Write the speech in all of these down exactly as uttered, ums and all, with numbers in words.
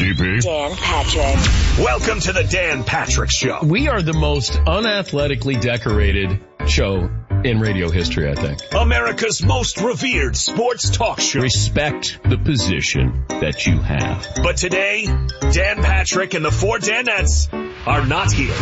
baby. Dan Patrick. Welcome to the Dan Patrick Show. We are the most unathletically decorated show in radio history, I think. America's most revered sports talk show. Respect the position that you have. But today, Dan Patrick and the four Danettes are not here.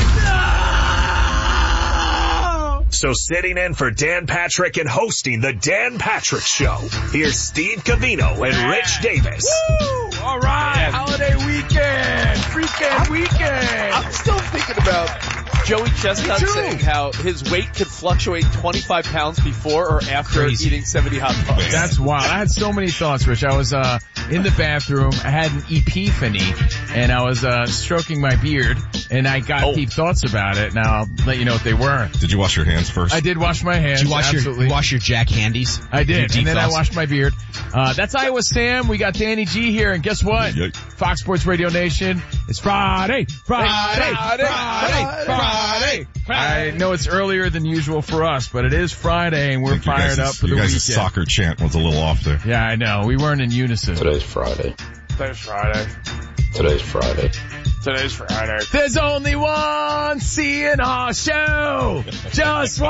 No! So sitting in for Dan Patrick and hosting the Dan Patrick Show, here's Steve Covino and Rich Davis. Woo! All right, yeah. Holiday weekend, freaking weekend. I'm still thinking about Joey Chestnut saying how his weight could fluctuate twenty-five pounds before or after Crazy. eating seventy hot dogs. That's wild. I had so many thoughts, Rich. I was uh in the bathroom. I had an epiphany, and I was uh stroking my beard, and I got oh. deep thoughts about it. Now I'll let you know what they were. Did you wash your hands first? I did wash my hands. Did you wash absolutely. your wash your Jack Handies? I did, and then thoughts? I washed my beard. Uh That's Iowa Sam. We got Danny G here, and guess what? Yay. Fox Sports Radio Nation. It's Friday, Friday, Friday, Friday, Friday. Friday. Friday. I know it's earlier than usual for us, but it is Friday, and we're fired up for the weekend. You guys' soccer chant was a little off there. Yeah, I know. We weren't in unison. Today's Friday. Today's Friday. Today's Friday. Today's Friday. There's only one C N R show. Just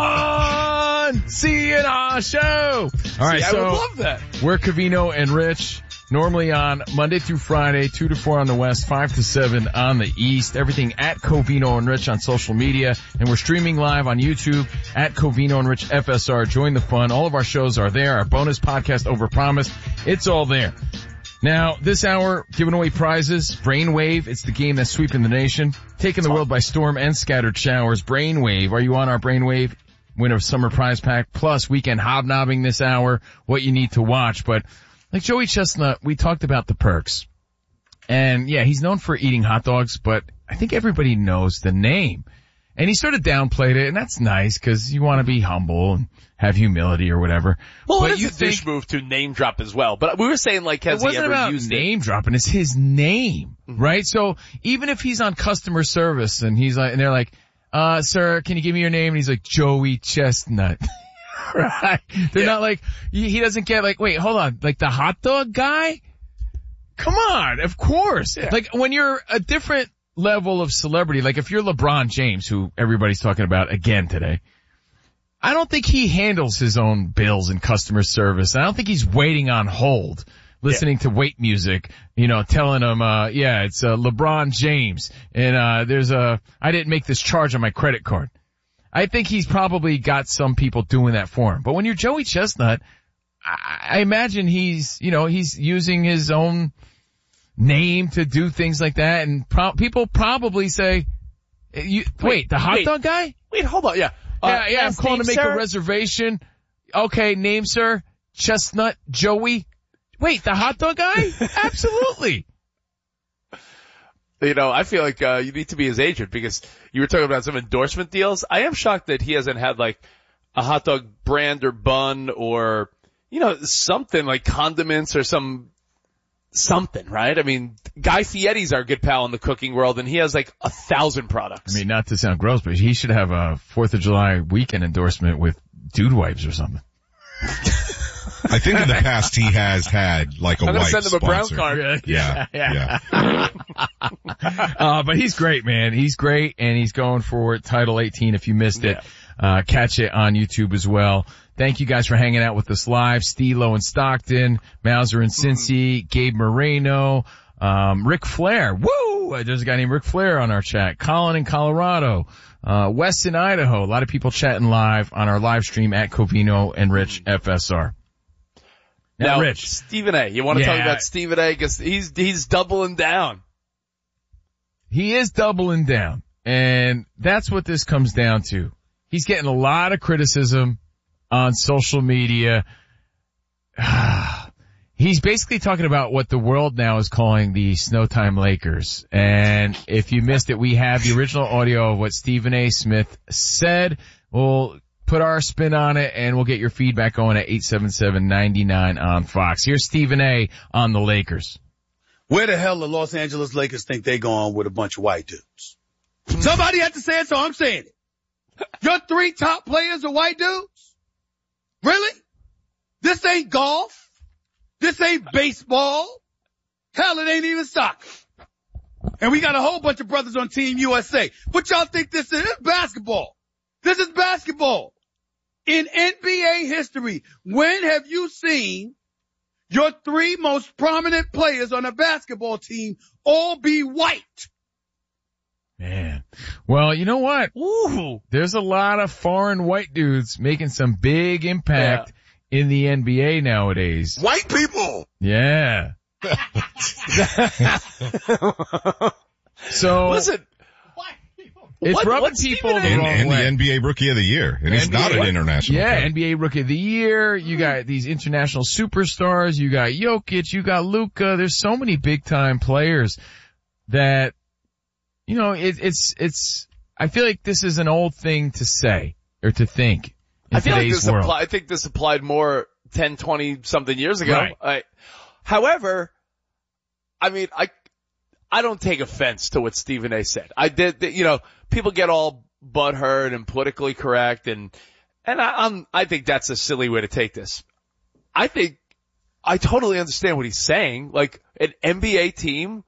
one C N R show. All right, See, so I would love that. We're Covino and Rich. Normally on Monday through Friday, two to four on the West, five to seven on the East. Everything at Covino and Rich on social media. And we're streaming live on YouTube at Covino and Rich F S R. Join the fun. All of our shows are there. Our bonus podcast, Overpromise. It's all there. Now, this hour, giving away prizes. Brainwave. It's the game that's sweeping the nation. Taking the world by storm and scattered showers. Brainwave. Are you on our Brainwave? Win a summer prize pack. Plus, weekend hobnobbing this hour. What you need to watch. But like Joey Chestnut, we talked about the perks. And yeah, he's known for eating hot dogs, but I think everybody knows the name. And he sort of downplayed it, and that's nice because you want to be humble and have humility or whatever. Well, but it's you a think, dish move to name drop as well. But we were saying, like, has it wasn't he ever about used name it? dropping, it's his name, Mm-hmm. right? So even if he's on customer service and he's like, and they're like, uh, sir, can you give me your name? And he's like, Joey Chestnut. Right? They're Yeah. not like, he doesn't get like, wait, hold on, like the hot dog guy? Come on, of course. Yeah. Like when you're a different level of celebrity, like if you're LeBron James, who everybody's talking about again today, I don't think he handles his own bills and customer service. I don't think he's waiting on hold, listening yeah. to wait music, you know, telling him, uh, yeah, it's, uh, LeBron James and, uh, there's a, I didn't make this charge on my credit card. I think he's probably got some people doing that for him. But when you're Joey Chestnut, I, I imagine he's, you know, he's using his own name to do things like that. And pro- people probably say, you, wait, wait, the hot wait, dog guy? Wait, hold on, yeah. Uh, yeah, yeah, I'm calling name, to make sir? a reservation. Okay, name, sir. Chestnut Joey. Wait, the hot dog guy? Absolutely. You know, I feel like, uh, you need to be his agent because you were talking about some endorsement deals. I am shocked that he hasn't had like a hot dog brand or bun or, you know, something like condiments or some, something, right? I mean, Guy Fieri's our good pal in the cooking world and he has like a thousand products. I mean, not to sound gross, but he should have a fourth of July weekend endorsement with Dude Wipes or something. I think in the past he has had like a I'm gonna wipe send him a brown sponsor. card. Yeah, yeah. yeah. uh, but he's great, man. He's great, and he's going for Title eighteen. If you missed it, yeah. uh, catch it on YouTube as well. Thank you guys for hanging out with us live. Stilo in Stockton, Mauser in Cincy, mm-hmm. Gabe Moreno, um, Ric Flair. Woo! There's a guy named Ric Flair on our chat. Colin in Colorado, uh, Wes in Idaho. A lot of people chatting live on our live stream at Covino and Rich F S R. Now, now Rich. Stephen A. You want to yeah. talk about Stephen A. because he's, he's doubling down. He is doubling down. And that's what this comes down to. He's getting a lot of criticism on social media. He's basically talking about what the world now is calling the Snowtime Lakers. And if you missed it, we have the original audio of what Stephen A. Smith said. We'll put our spin on it and we'll get your feedback going at eight seven seven, nine nine on Fox. Here's Stephen A. on the Lakers. Where the hell the Los Angeles Lakers think they going with a bunch of white dudes? Somebody had to say it, so I'm saying it. Your three top players are white dudes? Really? This ain't golf. This ain't baseball. Hell, it ain't even soccer. And we got a whole bunch of brothers on Team U S A. What y'all think this is? This is basketball. This is basketball. In N B A history, when have you seen your three most prominent players on a basketball team all be white? Man. Well, you know what? Ooh, there's a lot of foreign white dudes making some big impact yeah. in the N B A nowadays. White people! Yeah. So. Listen. It's what, rubbing people the and, wrong and way. the N B A Rookie of the Year, and he's N B A, not an international Yeah, player. N B A Rookie of the Year. You got these international superstars. You got Jokic. You got Luka. There's so many big time players that, you know, it, it's it's. I feel like this is an old thing to say or to think in I feel like today's this world. apply, I think this applied more ten, twenty something years ago. Right. I, however, I mean, I. I don't take offense to what Stephen A. said. I did, you know, people get all butthurt and politically correct, and and I, I'm I think that's a silly way to take this. I think I totally understand what he's saying. Like an N B A team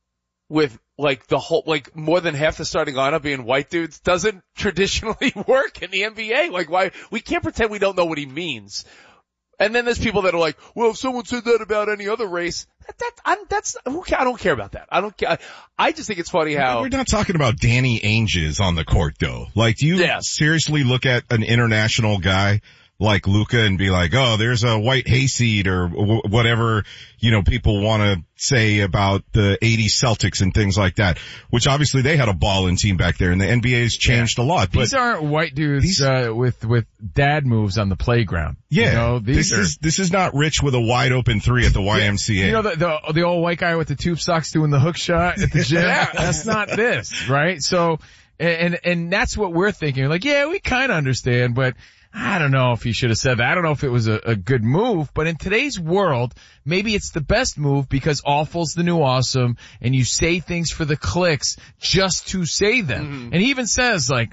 with like the whole, like more than half the starting lineup being white dudes doesn't traditionally work in the N B A. Like why we can't pretend we don't know what he means. And then there's people that are like, well, if someone said that about any other race, that, that I'm, that's who I don't care about that. I don't care. I, I just think it's funny how we're not talking about Danny Ainges on the court though. Like, do you yeah. seriously look at an international guy like Luka and be like, oh, there's a white hayseed or w- whatever, you know, people want to say about the eighties Celtics and things like that, which obviously they had a ballin' team back there and the N B A's changed yeah. a lot. But these aren't white dudes, these, uh, with, with dad moves on the playground. Yeah. You know, these this are, is, this is not Rich with a wide open three at the Y M C A. You know, the, the, the old white guy with the tube socks doing the hook shot at the gym? yeah. That's not this, right? So, and, and that's what we're thinking. Like, yeah, we kind of understand, but I don't know if he should have said that. I don't know if it was a, a good move, but in today's world, maybe it's the best move because awful's the new awesome and you say things for the clicks just to say them. Mm-hmm. And he even says like,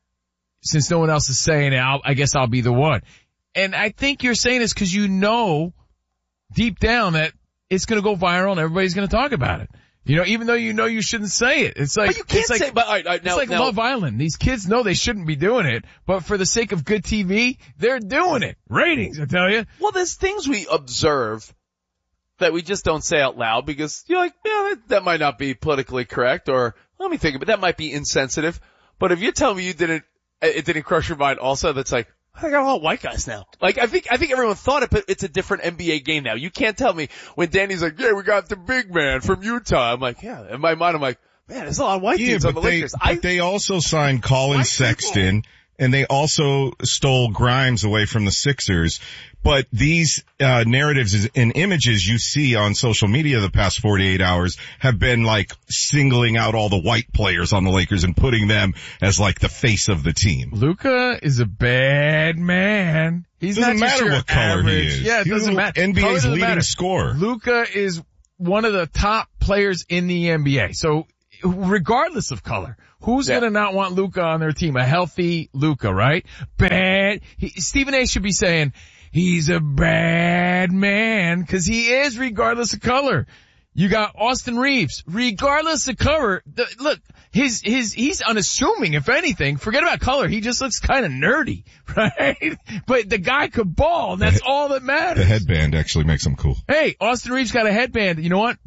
since no one else is saying it, I'll, I guess I'll be the one. And I think you're saying this because you know deep down that it's going to go viral and everybody's going to talk about it. You know, even though you know you shouldn't say it. It's like, but you can't it's like, say, but all right, all right, now, it's like now, Love Island. These kids know they shouldn't be doing it, but for the sake of good T V, they're doing it. Ratings, I tell you. Well, there's things we observe that we just don't say out loud because you're like, yeah, that, that might not be politically correct, or let me think of it, that might be insensitive. But if you're telling me you didn't, it didn't cross your mind also, that's like, I got a lot of white guys now. Like, I think, I think everyone thought it, but it's a different N B A game now. You can't tell me when Danny's like, yeah, we got the big man from Utah. I'm like, yeah, in my mind, I'm like, man, there's a lot of white yeah, dudes on the they, Lakers. But I, they also signed Colin Sexton, people. And they also stole Grimes away from the Sixers. But these uh narratives and images you see on social media the past forty-eight hours have been like singling out all the white players on the Lakers and putting them as like the face of the team. Luka is a bad man. He's doesn't not just matter your what color average. he is. Yeah, it He's doesn't matter. N B A's doesn't leading matter. scorer. Luka is one of the top players in the N B A. So regardless of color, who's yeah. gonna not want Luka on their team? A healthy Luka, right? Bad. He, Stephen A. should be saying, he's a bad man, cause he is regardless of color. You got Austin Reeves, regardless of color. The, look, his, his, he's unassuming, if anything. Forget about color. He just looks kind of nerdy, right? But the guy could ball, and that's all that matters. The headband actually makes him cool. Hey, Austin Reeves got a headband. You know what?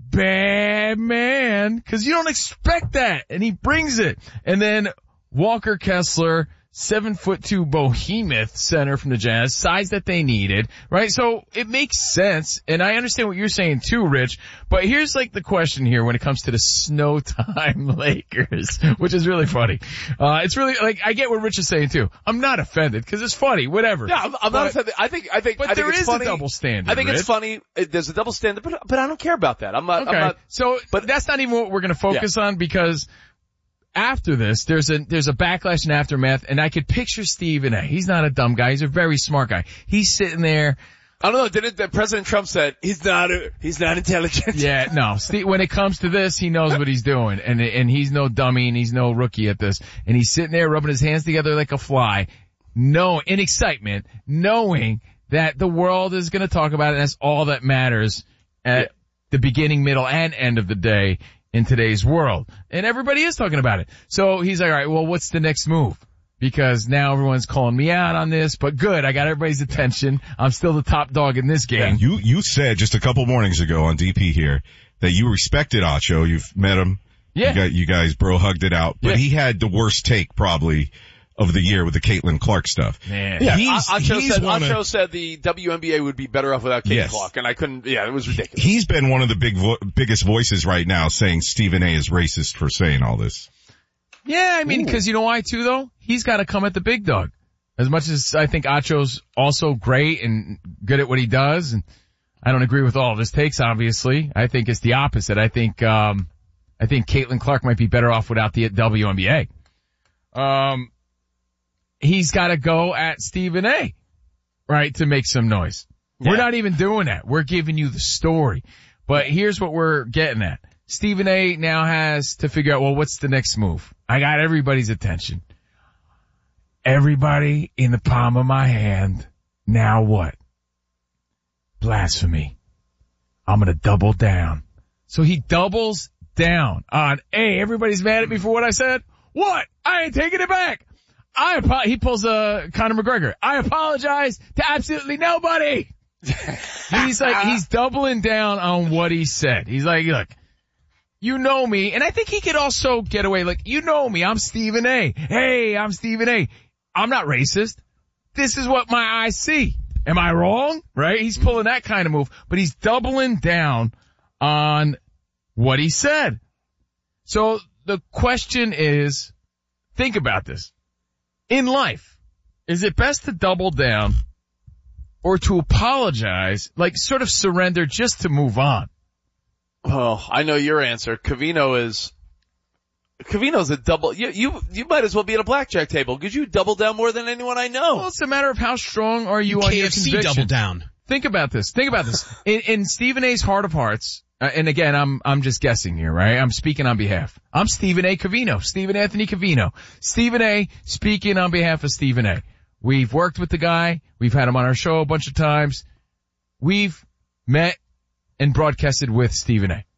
Bad man. Cause you don't expect that. And he brings it. And then Walker Kessler, seven foot two behemoth center from the Jazz, size that they needed, right? So it makes sense, and I understand what you're saying too, Rich, but here's like the question here when it comes to the snow time Lakers, which is really funny. Uh, it's really, like, I get what Rich is saying too. I'm not offended, cause it's funny, whatever. Yeah, I'm, I'm but, not offended. I think, I think, but I think there it's is funny. a double standard, I think Rich. it's funny. There's a double standard, but, but I don't care about that. I'm not, okay. I'm not. So, but that's not even what we're gonna focus yeah. on because after this, there's a, there's a backlash and aftermath, and I could picture Stephen A. He's not a dumb guy. He's a very smart guy. He's sitting there. I don't know, didn't the President Trump said, he's not, a, he's not intelligent. Yeah, no. Steve, when it comes to this, he knows what he's doing, and, and he's no dummy, and he's no rookie at this. And he's sitting there rubbing his hands together like a fly, know, in excitement, knowing that the world is gonna talk about it, and that's all that matters at yeah. the beginning, middle, and end of the day. in today's world. And everybody is talking about it. So he's like, all right, well, what's the next move? Because now everyone's calling me out on this, but good. I got everybody's attention. I'm still the top dog in this game. Yeah, you, you said just a couple mornings ago on D P here that you respected Acho. You've met him. Yeah. You, got, you guys bro hugged it out, but Yeah. he had the worst take probably of the year with the Caitlin Clark stuff. Man. Yeah, He's- Acho he's said, one of- Acho said the W N B A would be better off without Kate Yes. Clark, and I couldn't, yeah, it was ridiculous. He's been one of the big, vo- biggest voices right now saying Stephen A is racist for saying all this. Yeah, I mean, because you know why too, though? He's got to come at the big dog. As much as I think Acho's also great and good at what he does, and I don't agree with all of his takes, obviously. I think it's the opposite. I think, um, I think Caitlin Clark might be better off without the W N B A. Um, he's got to go at Stephen A, right, to make some noise. Yeah. We're not even doing that. We're giving you the story. But here's what we're getting at. Stephen A now has to figure out, well, what's the next move? I got everybody's attention. Everybody in the palm of my hand. Now what? Blasphemy. I'm gonna double down. So he doubles down on, hey, everybody's mad at me for what I said? What? I ain't taking it back. I apo- he pulls a Conor McGregor. I apologize to absolutely nobody. He's like, he's doubling down on what he said. He's like, look, you know me, and I think he could also get away, like, you know me, I'm Stephen A. Hey, I'm Stephen A. I'm not racist. This is what my eyes see. Am I wrong? Right? He's pulling that kind of move, but he's doubling down on what he said. So the question is, think about this. In life, is it best to double down or to apologize, like sort of surrender just to move on? Oh, I know your answer. Covino is, Covino's a double, you, you, you might as well be at a blackjack table because you double down more than anyone I know. Well, it's a matter of how strong are you on K your F C conviction. double down. Think about this. Think about this. In, in Stephen A's heart of hearts, uh, and again, I'm, I'm just guessing here, right? I'm speaking on behalf. I'm Stephen A. Covino. Stephen Anthony Covino. Stephen A. speaking on behalf of Stephen A. We've worked with the guy. We've had him on our show a bunch of times. We've met and broadcasted with Stephen A.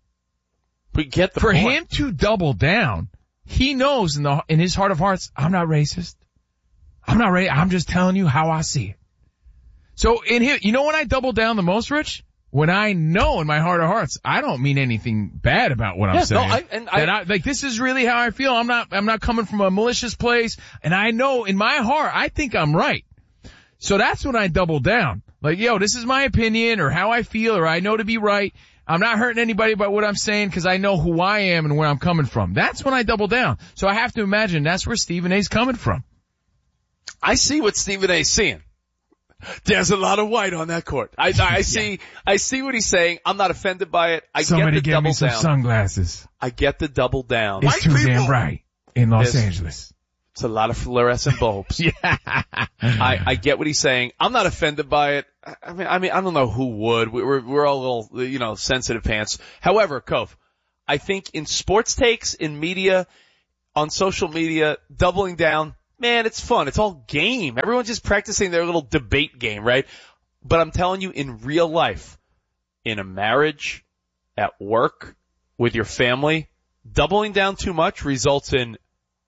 We get the For point. him to double down, he knows in the, in his heart of hearts, I'm not racist. I'm not racist. I'm just telling you how I see it. So in here, you know when I double down the most, Rich? When I know in my heart of hearts, I don't mean anything bad about what I'm Yeah, saying. no, I- and that I- I, like this is really how I feel. I'm not, I'm not coming from a malicious place. And I know in my heart, I think I'm right. So that's when I double down. Like, yo, this is my opinion or how I feel or I know to be right. I'm not hurting anybody by what I'm saying because I know who I am and where I'm coming from. That's when I double down. So I have to imagine that's where Stephen A's coming from. I see what Stephen A's seeing. There's a lot of white on that court. I, I see, I see what he's saying. I'm not offended by it. I Somebody get the give me double some down. sunglasses. I get the double down. It's too damn bright in Los Yes. Angeles. It's a lot of fluorescent bulbs. Yeah. I, I get what he's saying. I'm not offended by it. I mean, I mean, I don't know who would. We- We're, we're all a little, you know, sensitive pants. However, Cove, I think in sports takes, in media, on social media, doubling down, man, it's fun. It's all game. Everyone's just practicing their little debate game, right? But I'm telling you, in real life, in a marriage, at work, with your family, doubling down too much results in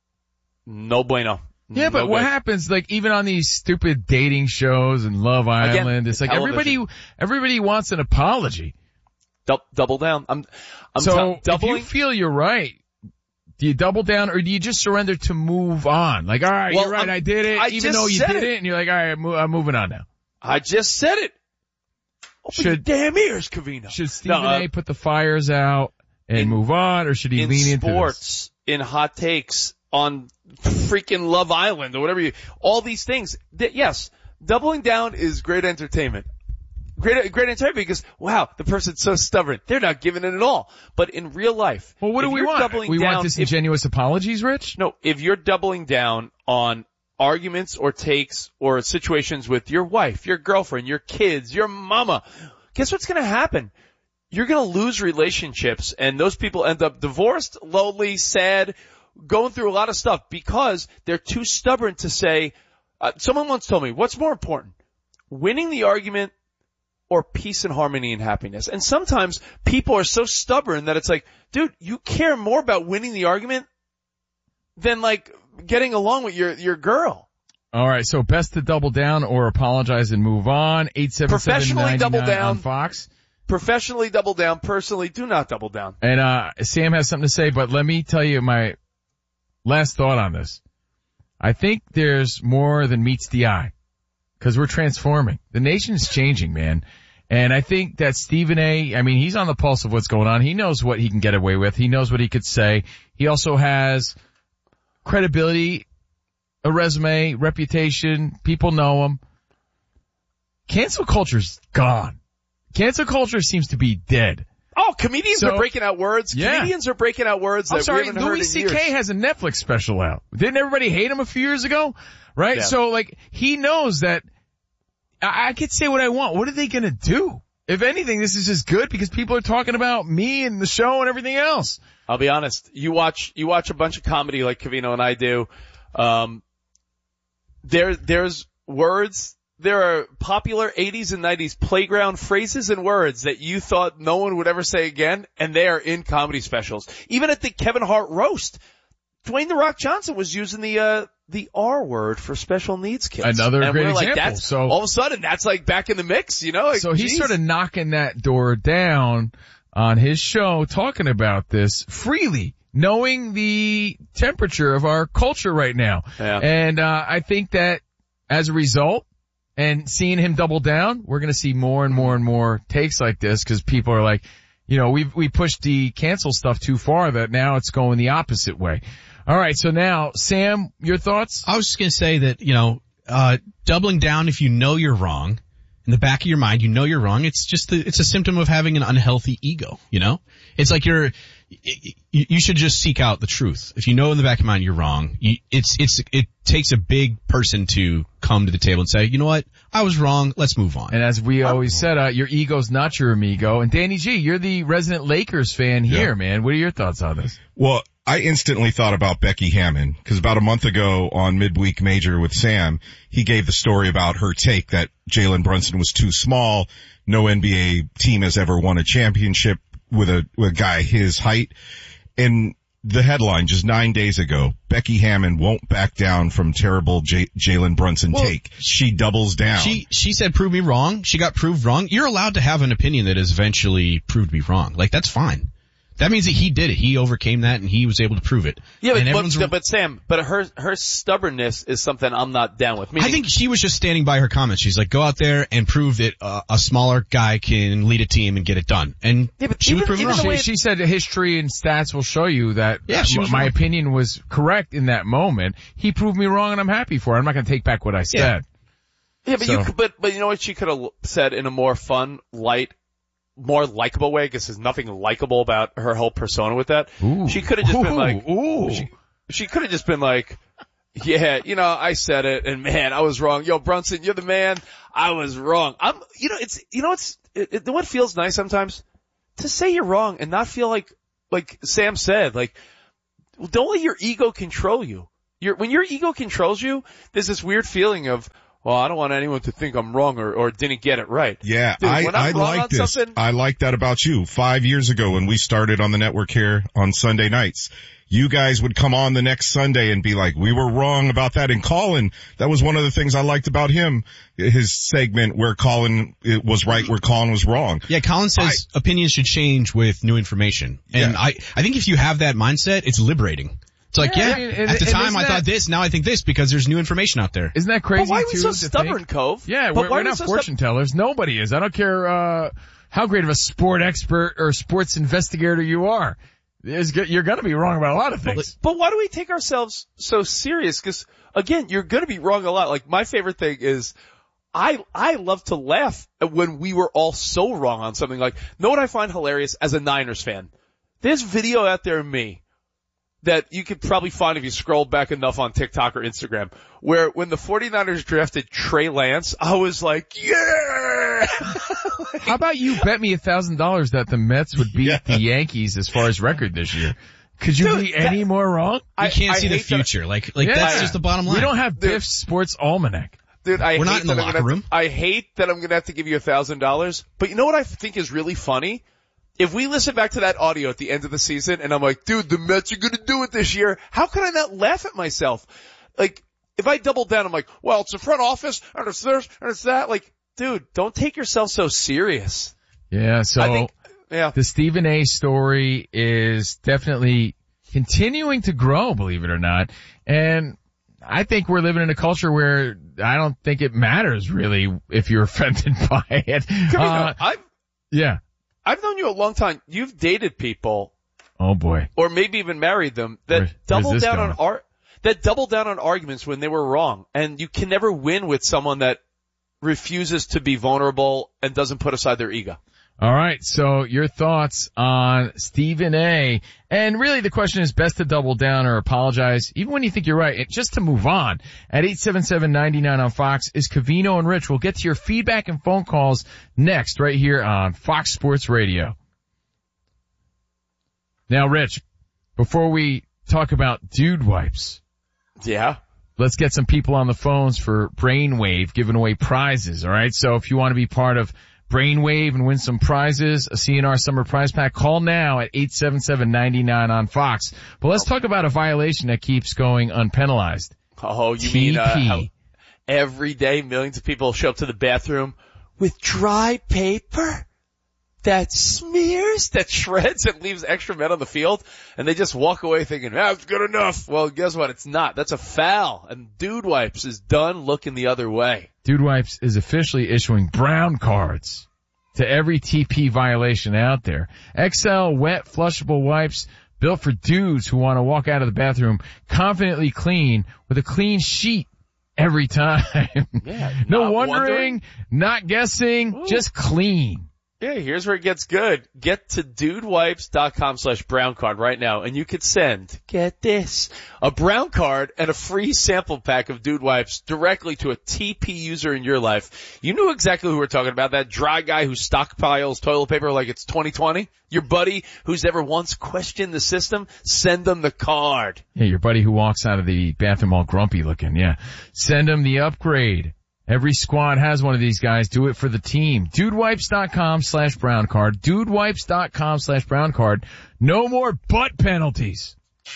no bueno. Yeah, but No what good. happens, like, even on these stupid dating shows and Love Again, Island, it's like television. everybody, everybody wants an apology. Du- double down. I'm, I'm so tell- if doubling. you feel you're right, do you double down or do you just surrender to move on? Like, all right, Well, you're right, I'm- I did it, I even just though you said did it. it, and you're like, all right, I'm, mo- I'm moving on now. I just said it. Open Should- your damn ears, Covino. Should Stephen No, uh, A put the fires out and in- move on, or should he in lean into this? sports, in hot takes, on freaking Love Island or whatever you, all these things. That, yes, doubling down is great entertainment. Great, great entertainment because, wow, the person's so stubborn. They're not giving it at all. But in real life, Well, what do if we you're want? doubling We down, want if- disingenuous apologies, Rich? No, if you're doubling down on arguments or takes or situations with your wife, your girlfriend, your kids, your mama, guess what's going to happen? You're going to lose relationships, and those people end up divorced, lonely, sad, going through a lot of stuff because they're too stubborn to say, uh, someone once told me, what's more important, winning the argument or peace and harmony and happiness. And sometimes people are so stubborn that it's like, dude, you care more about winning the argument than like getting along with your, your girl. All right, so best to double down or apologize and move on. eight seven seven, nine nine on Fox. Professionally double down. Personally, do not double down. And uh Sam has something to say, but let me tell you my last thought on this. I think there's more than meets the eye because we're transforming. The nation's changing, man. And I think that Stephen A., I mean, he's on the pulse of what's going on. He knows what he can get away with. He knows what he could say. He also has credibility, a resume, reputation. People know him. Cancel culture's gone. Cancel culture seems to be dead. Oh, comedians So- are breaking out words. Yeah. Comedians are breaking out words that I'm sorry, we haven't heard Louis in C years. K has a Netflix special out. Didn't everybody hate him a few years ago? Right? Yeah. So like, he knows that I, I could say what I want. What are they gonna do? If anything, this is just good because people are talking about me and the show and everything else. I'll be honest. You watch, you watch a bunch of comedy like Covino and I do. Um, there, there's words, there are popular eighties and nineties playground phrases and words that you thought no one would ever say again, and they are in comedy specials. Even at the Kevin Hart roast, Dwayne The Rock Johnson was using the, uh, the R word for special needs kids. Another and great we're like, example. That's, So- all of a sudden, that's like back in the mix, you know? Like, So he's geez. sort of knocking that door down on his show, talking about this freely, knowing the temperature of our culture right now. Yeah. And, uh, I think that as a result, and seeing him double down, we're going to see more and more and more takes like this because people are like, you know, we we pushed the cancel stuff too far that now it's going the opposite way. All right, so now, Sam, your thoughts? I was just going to say that, you know, uh, doubling down if you know you're wrong, in the back of your mind, you know you're wrong. It's just, the, it's a symptom of having an unhealthy ego, you know? It's like you're, you, you should just seek out the truth. If you know in the back of your mind you're wrong, you, it's, it's, it takes a big person to come to the table and say, you know what? I was wrong. Let's move on. And as we always said, uh, your ego's not your amigo. And Danny G, you're the resident Lakers fan here, Yeah. man. What are your thoughts on this? Well, I instantly thought about Becky Hammon because about a month ago on Midweek Major with Sam, he gave the story about her take that Jalen Brunson was too small. No N B A team has ever won a championship with a, with a guy his height. And the headline just nine days ago, Becky Hammon won't back down from terrible J- Jalen Brunson Well, take. She doubles down. She, she said, prove me wrong. She got proved wrong. You're allowed to have an opinion that is eventually proved to be wrong. Like, that's fine. That means that he did it. He overcame that and he was able to prove it. Yeah, but, and everyone's but, but Sam, but her, her stubbornness is something I'm not down with. Meaning, I think she was just standing by her comments. She's like, go out there and prove that uh, a smaller guy can lead a team and get it done. And Yeah, but she was even- proven even wrong. the way She, she said history and stats will show you that Yeah, she was my wrong. opinion was correct in that moment. He proved me wrong and I'm happy for it. I'm not going to take back what I said. yeah, but so- you could, but, but you know what she could have said in a more fun, light, more likable way, because there's nothing likable about her whole persona with that. Ooh. She could have just been Ooh. like, Ooh. she, she could have just been like, yeah, you know, I said it and man, I was wrong. Yo, Brunson, you're the man. I was wrong. I'm, you know, it's, you know, it's, it, it, what feels nice sometimes? To say you're wrong and not feel like, like Sam said, like, don't let your ego control you. Your, when your ego controls you, there's this weird feeling of, well, I don't want anyone to think I'm wrong or, or didn't get it right. Yeah, Dude, I, when I'm I wrong like on this. something- I like that about you. Five years ago when we started on the network here on Sunday nights, you guys would come on the next Sunday and be like, we were wrong about that. And Colin, that was one of the things I liked about him, his segment where Colin it was right, where Colin was wrong. Yeah, Colin says opinions should change with new information. And Yeah. I, I think if you have that mindset, it's liberating. It's like, Yeah, yeah, I mean, and- at the and time isn't I that- thought this, now I think this because there's new information out there. Isn't that crazy But why are we too? so to stubborn, think? Cove? Yeah, But we're, why we're are we not so fortune tellers. Nobody is. I don't care, uh, how great of a sport expert or sports investigator you are. There's, go- you're gonna be wrong about a lot of things. But why do we take ourselves so serious? Because again, you're going to be wrong a lot. Like my favorite thing is, I I love to laugh at when we were all so wrong on something. Like, know what I find hilarious as a Niners fan? There's video out there of me that you could probably find if you scroll back enough on TikTok or Instagram, where when the 49ers drafted Trey Lance, I was like, yeah! How about you bet me a thousand dollars that the Mets would beat Yeah. the Yankees as far as record this year? Could you Dude, be that- any more wrong? You I- can't I see the hate that- future. Like, like Yeah. that's just the bottom line. We don't have Dude. Biff's Sports Almanac. Dude, I We're hate not in the that I'm locker gonna room. Have to, I hate that I'm going to have to give you a thousand dollars. But you know what I think is really funny? If we listen back to that audio at the end of the season and I'm like, dude, the Mets are going to do it this year, how can I not laugh at myself? Like, if I double down, I'm like, well, it's the front office and it's this and it's that. Like, dude, don't take yourself so serious. Yeah, so I think, yeah. the Stephen A. story is definitely continuing to grow, believe it or not. And I think we're living in a culture where I don't think it matters really if you're offended by it. Uh, I've, yeah. I've known you a long time. You've dated people. Oh boy. Or maybe even married them that Where, double down going? on ar- that double down on arguments when they were wrong. And you can never win with someone that refuses to be vulnerable and doesn't put aside their ego. All right, so your thoughts on Stephen A. And really the question is best to double down or apologize, even when you think you're right, and just to move on. At eight seven seven, nine nine on Fox is Covino and Rich. We'll get to your feedback and phone calls next right here on Fox Sports Radio. Now, Rich, before we talk about dude wipes. Yeah. Let's get some people on the phones for Brainwave giving away prizes, all right? So if you want to be part of Brainwave and win some prizes, a C N R Summer Prize Pack, call now at eight seven seven, nine nine on Fox. But let's talk about a violation that keeps going unpenalized. Oh, you T P. mean uh, how every day millions of people show up to the bathroom with dry paper that smears, that shreds, and leaves extra men on the field, and they just walk away thinking, that's good enough. Well, guess what? It's not. That's a foul, and Dude Wipes is done looking the other way. Dude Wipes is officially issuing brown cards to every T P violation out there. X L wet flushable wipes built for dudes who want to walk out of the bathroom confidently clean with a clean sheet every time. Yeah, no not wondering, wondering. not guessing, Ooh. just clean. Yeah, here's where it gets good. Get to dudewipes.com slash brown card right now, and you could send, get this, a brown card and a free sample pack of Dude Wipes directly to a T P user in your life. You know exactly who we're talking about, that dry guy who stockpiles toilet paper like it's twenty twenty. Your buddy who's never once questioned the system, send them the card. Yeah, your buddy who walks out of the bathroom all grumpy looking, yeah. Send him the upgrade. Every squad has one of these guys. Do it for the team. Dudewipes.com slash brown card. Dudewipes.com slash brown card. No more butt penalties.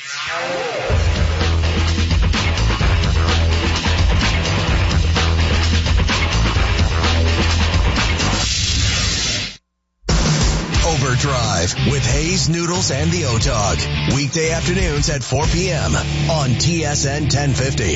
Overdrive with Hayes, Noodles, and the O-Dog. Weekday afternoons at four p.m. on T S N ten fifty.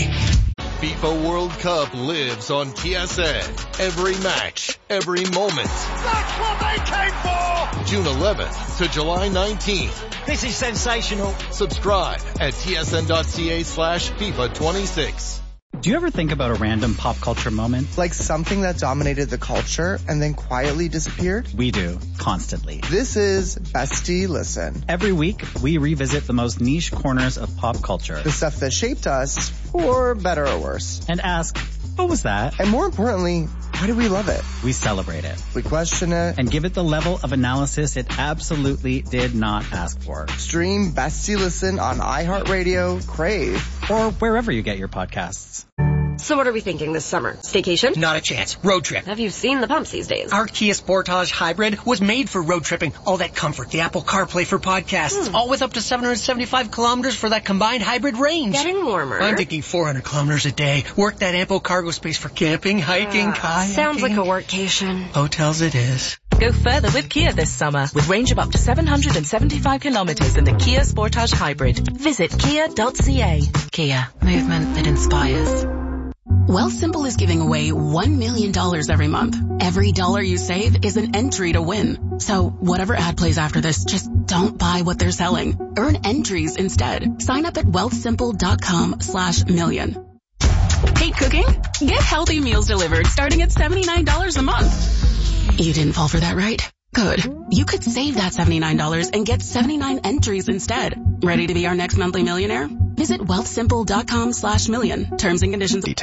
FIFA World Cup lives on T S N. Every match, every moment. That's what they came for! June eleventh to July nineteenth. This is sensational. Subscribe at tsn.ca slash FIFA twenty-six. Do you ever think about a random pop culture moment? Like something that dominated the culture and then quietly disappeared? We do, constantly. This is Bestie Listen. Every week, we revisit the most niche corners of pop culture. The stuff that shaped us, for better or worse. And ask, what was that? And more importantly, why do we love it? We celebrate it. We question it. And give it the level of analysis it absolutely did not ask for. Stream Bestie Listen on iHeartRadio, Crave, or wherever you get your podcasts. So what are we thinking this summer? Staycation? Not a chance. Road trip. Have you seen the pumps these days? Our Kia Sportage Hybrid was made for road tripping. All that comfort, the Apple CarPlay for podcasts, hmm. all with up to seven hundred seventy-five kilometers for that combined hybrid range. Getting warmer. I'm thinking four hundred kilometers a day. Work that ample cargo space for camping, hiking, uh, kayaking. Sounds like a workcation. Hotels it is. Go further with Kia this summer with range of up to seven hundred seventy-five kilometers in the Kia Sportage Hybrid. Visit kia dot c a. Kia. Movement that inspires. Wealthsimple is giving away one million dollars every month. Every dollar you save is an entry to win. So whatever ad plays after this, just don't buy what they're selling. Earn entries instead. Sign up at wealthsimple.com slash million. Hate cooking? Get healthy meals delivered starting at seventy-nine dollars a month. You didn't fall for that, right? Good. You could save that seventy-nine dollars and get seventy-nine entries instead. Ready to be our next monthly millionaire? Visit wealthsimple.com slash million. Terms and conditions. Detail.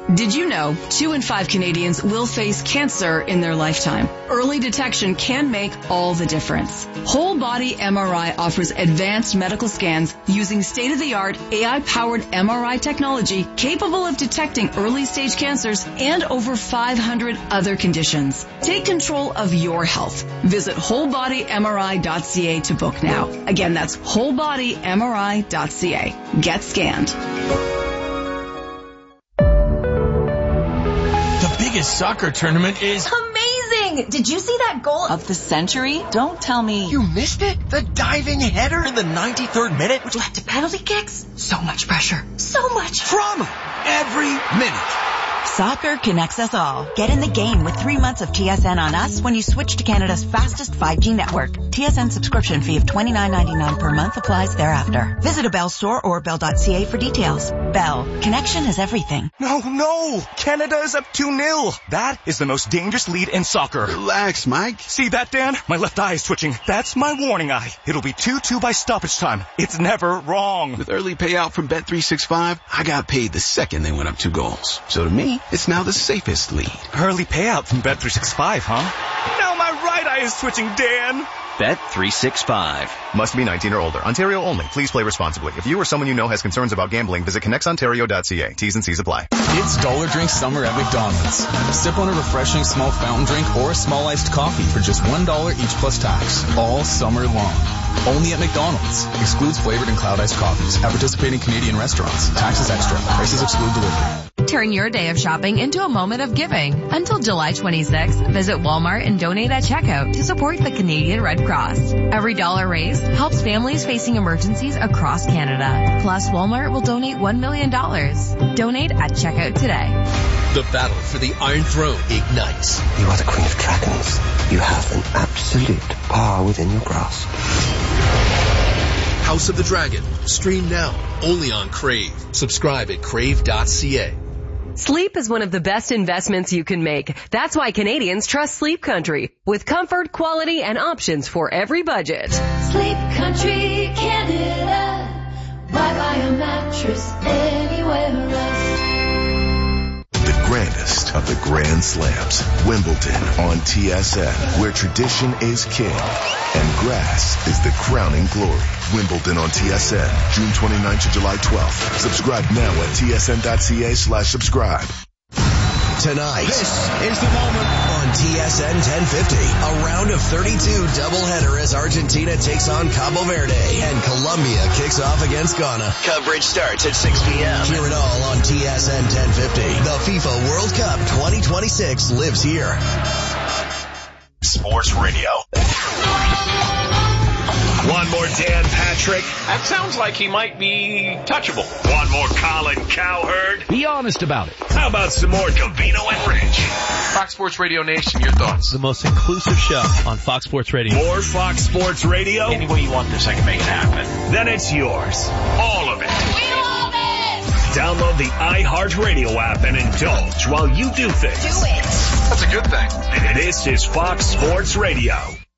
Did you know two in five Canadians will face cancer in their lifetime? Early detection can make all the difference. Whole Body M R I offers advanced medical scans using state-of-the-art A I-powered M R I technology capable of detecting early-stage cancers and over five hundred other conditions. Take control of your health. Visit whole body M R I dot C A to book now. Again, that's whole body M R I dot C A. Get scanned. Biggest soccer tournament is amazing! Did you see that goal of the century? Don't tell me. You missed it? The diving header in the ninety-third minute, which led to penalty kicks? So much pressure. So much drama. Every minute. Soccer connects us all. Get in the game with three months of T S N on us when you switch to Canada's fastest five G network. T S N subscription fee of twenty-nine ninety-nine per month applies thereafter. Visit a Bell store or bell dot C A for details. Bell. Connection is everything. No, no! Canada is up two nil. That is the most dangerous lead in soccer. Relax, Mike. See that, Dan? My left eye is twitching. That's my warning eye. It'll be two two by stoppage time. It's never wrong. With early payout from Bet three sixty-five, I got paid the second they went up two goals. So to me, it's now the safest lead. Early payout from Bet three sixty-five, huh? Now my right eye is twitching, Dan. Bet three sixty-five. Must be nineteen or older. Ontario only. Please play responsibly. If you or someone you know has concerns about gambling, visit connects ontario dot C A. T's and C's apply. It's Dollar Drink Summer at McDonald's. Sip on a refreshing small fountain drink or a small iced coffee for just one dollar each plus tax. All summer long. Only at McDonald's. Excludes flavored and cloud iced coffees at participating Canadian restaurants. Taxes extra. Prices exclude delivery. Turn your day of shopping into a moment of giving. Until July twenty-sixth, visit Walmart and donate at checkout to support the Canadian Red Cross. Every dollar raised helps families facing emergencies across Canada. Plus, Walmart will donate one million dollars. Donate at checkout today. The battle for the Iron Throne ignites. You are the Queen of Dragons. You have an absolute power within your grasp. House of the Dragon. Stream now. Only on Crave. Subscribe at crave dot C A. Sleep is one of the best investments you can make. That's why Canadians trust Sleep Country. With comfort, quality, and options for every budget. Sleep Country, Canada. Why buy a mattress anywhere else? The grandest of the Grand Slams. Wimbledon on T S N, where tradition is king and grass is the crowning glory. Wimbledon on T S N, June twenty-ninth to July twelfth. Subscribe now at T S N dot C A slash subscribe. Tonight, this is the moment on T S N ten fifty. A round of thirty-two doubleheader as Argentina takes on Cabo Verde and Colombia kicks off against Ghana. Coverage starts at six p.m. Hear it all on T S N ten fifty. The FIFA World Cup twenty twenty-six lives here. Sports Radio. One more Dan Patrick. That sounds like he might be touchable. One more Colin Cowherd. Be honest about it. How about some more Covino and Rich? Fox Sports Radio Nation, your thoughts? The most inclusive show on Fox Sports Radio. More Fox Sports Radio? Any way you want this, I can make it happen. Then it's yours. All of it. We love it! Download the iHeartRadio app and indulge while you do things. Do it. That's a good thing. This is Fox Sports Radio.